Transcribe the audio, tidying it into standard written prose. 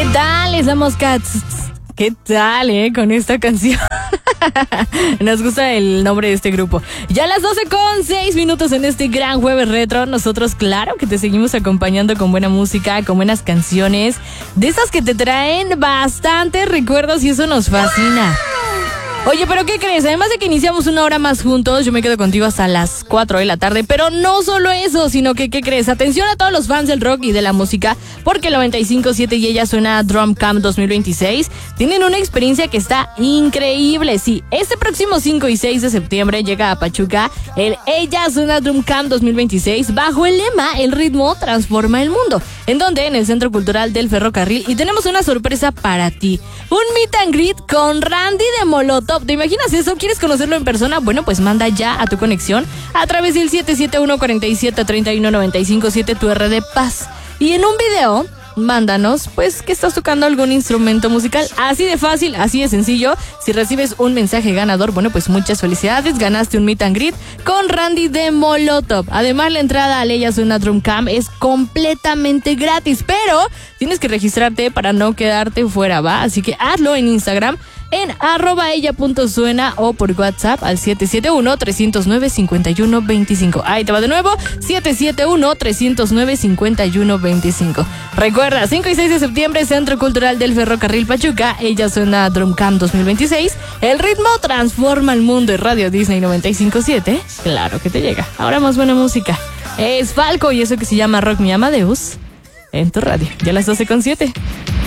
tal? Es la mosca. ¿Qué tal, con esta canción? Nos gusta el nombre de este grupo. Ya a las 12:06 en este gran jueves retro. Nosotros, claro que te seguimos acompañando con buena música, con buenas canciones, de esas que te traen bastantes recuerdos y eso nos fascina. Oye, ¿pero qué crees? Además de que iniciamos una hora más juntos, yo me quedo contigo hasta las 4 de la tarde. Pero no solo eso, sino que, ¿qué crees? Atención a todos los fans del rock y de la música, porque el 95.7 y ella suena Drum Camp 2026. Tienen una experiencia que está increíble. Sí, este próximo 5 y 6 de septiembre llega a Pachuca el Ella Suena Drum Camp 2026 bajo el lema El ritmo transforma el mundo. ¿En donde? En el Centro Cultural del Ferrocarril. Y tenemos una sorpresa para ti. Un meet and greet con Randy de Molotov. ¿Te imaginas eso? ¿Quieres conocerlo en persona? Bueno, pues manda ya a tu conexión a través del 771-47-31-95-7 tu RD Paz. Y en un video, mándanos, pues, que estás tocando algún instrumento musical. Así de fácil, así de sencillo. Si recibes un mensaje ganador, bueno, pues muchas felicidades. Ganaste un meet and greet con Randy de Molotov. Además, la entrada a Ella Suena Drum Camp es completamente gratis, pero tienes que registrarte para no quedarte fuera, ¿va? Así que hazlo en Instagram, en @ella.suena o por WhatsApp al 771-309-5125. Ahí te va de nuevo, 771-309-5125. Recuerda, 5 y 6 de septiembre, Centro Cultural del Ferrocarril Pachuca, Ella Suena Drum Camp 2026. El ritmo transforma el mundo en Radio Disney 95.7. Claro que te llega. Ahora más buena música. Es Falco y eso que se llama Rock Me Amadeus en tu radio. Ya a las 12:07.